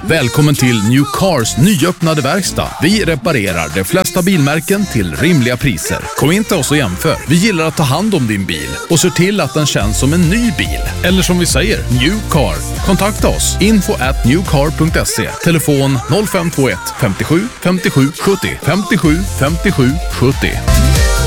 Välkommen till New Cars nyöppnade verkstad. Vi reparerar de flesta bilmärken till rimliga priser. Kom in till oss och jämför. Vi gillar att ta hand om din bil och ser till att den känns som en ny bil. Eller som vi säger, New Car. Kontakta oss. info@newcar.se. Telefon 0521 57 57 70 57 57 70.